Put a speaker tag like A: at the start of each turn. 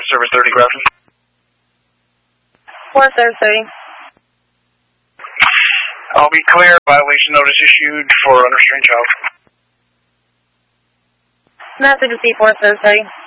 A: Service 30 Grafton.
B: 4 Service 30.
A: I'll be clear. Violation notice issued for unrestrained child.
B: Message received 4 Service 30.